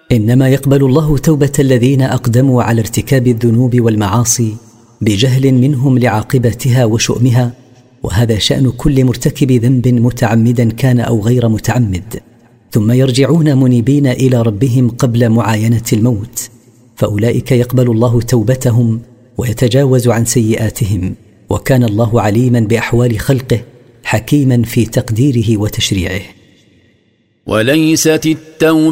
إنما يقبل الله توبة الذين أقدموا على ارتكاب الذنوب والمعاصي بجهل منهم لعاقبتها وشؤمها، وهذا شأن كل مرتكب ذنب متعمدا كان أو غير متعمد، ثم يرجعون منيبين إلى ربهم قبل معاينة الموت، فأولئك يقبل الله توبتهم ويتجاوز عن سيئاتهم، وكان الله عليما بأحوال خلقه حكيما في تقديره وتشريعه. وليست التوبة